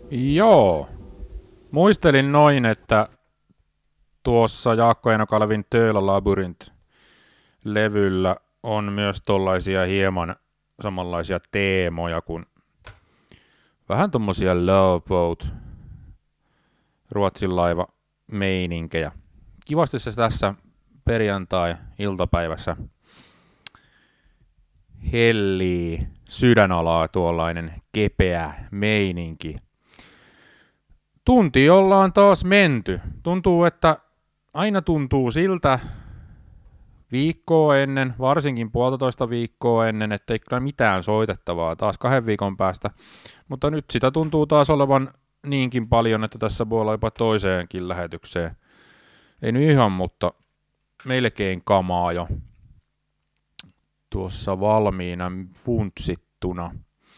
Joo. Muistelin noin, että tuossa Jaakko Eino Kalevin Töölä Labyrinth-levyllä on myös tollaisia hieman samanlaisia teemoja kuin vähän tommosia Love Boat, Ruotsin laiva meininkejä. Kivasti se tässä perjantai-iltapäivässä hellii sydänalaa tuollainen kepeä meininki. Tunti ollaan taas menty. Aina tuntuu siltä viikkoa ennen, varsinkin 1,5 viikkoa ennen, ettei kyllä mitään soitettavaa taas 2 viikon päästä. Mutta nyt sitä tuntuu taas olevan niinkin paljon, että tässä voi olla jopa toiseenkin lähetykseen. Ei nyt ihan, mutta melkein kamaa jo tuossa valmiina funtsittuna.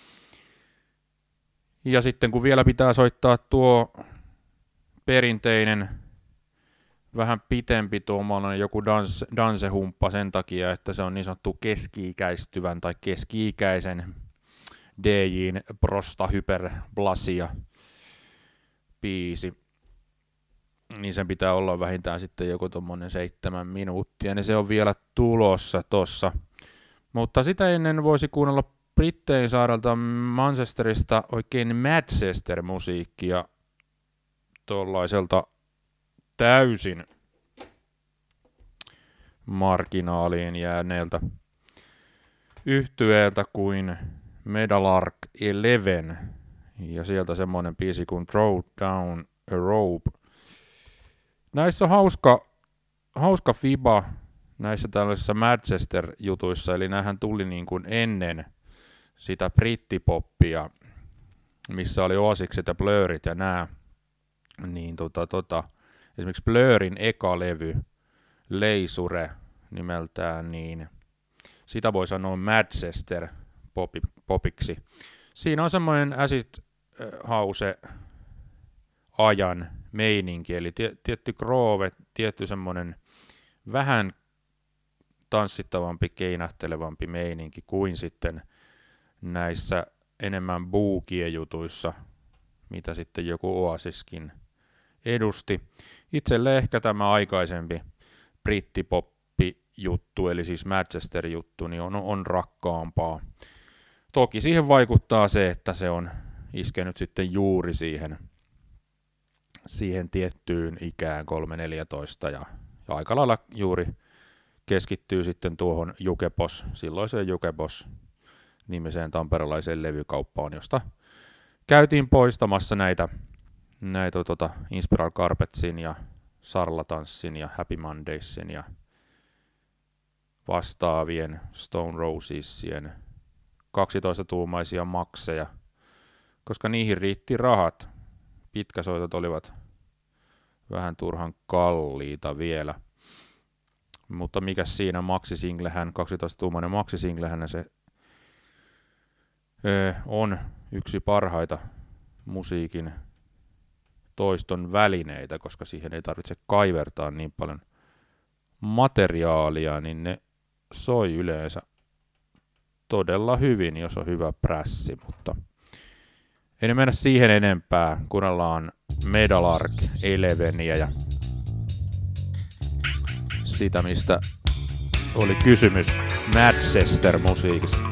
Ja sitten kun vielä pitää soittaa tuo perinteinen, vähän pitempi tuommoinen joku dansehumppa sen takia, että se on niin sanottu keski-ikäistyvän tai keski-ikäisen DJ:n Prosta Hyperblasia biisi, niin sen pitää olla vähintään sitten joku tommonen 7 minuuttia, niin se on vielä tulossa tossa. Mutta sitä ennen voisi kuunnella Brittein saarelta Manchesterista oikein Manchester-musiikkia tuollaiselta täysin marginaaliin jääneeltä yhtyeeltä kuin Meadowlark 11 ja sieltä semmonen biisi kuin Throw Down a Rope. Näissä on hauska fiba näissä tällaisissa Manchester-jutuissa, eli näähän tuli niin kuin ennen sitä brittipoppia, missä oli Oasikset ja Blurrit ja nää, niin esimerkiksi Blurrin eka levy, Leisure nimeltään, niin sitä voi sanoa Manchester popiksi. Siinä on semmoinen acid house ajan meininki, eli tietty groove, tietty semmoinen vähän tanssittavampi, keinähtelevampi meininki kuin sitten näissä enemmän boogie-jutuissa, mitä sitten joku Oasiskin edusti. Itselle ehkä tämä aikaisempi brittipoppi-juttu, eli siis Manchester-juttu, niin on rakkaampaa. Toki siihen vaikuttaa se, että se on iskenyt sitten juuri siihen tiettyyn ikään 3-14 ja aika lailla juuri keskittyy sitten tuohon Jukebox, silloiseen Jukebox-nimiseen tamperelaiseen levykauppaan, josta käytiin poistamassa näitä Inspiral Carpetsin ja Sarlatanssin ja Happy Mondaysin ja vastaavien Stone Rosesien 12-tuumaisia makseja, koska niihin riitti rahat. Pitkäsoitot olivat vähän turhan kalliita vielä. Mutta mikä siinä maxisinglehän, 12-tuumainen maxisinglehän se on yksi parhaita musiikin toiston välineitä, koska siihen ei tarvitse kaivertaa niin paljon materiaalia, niin ne soi yleensä todella hyvin, jos on hyvä prässi, mutta ei mennä siihen enempää, kuunnellaan Meadowlark 11 ja sitä, mistä oli kysymys Manchester-musiikissa.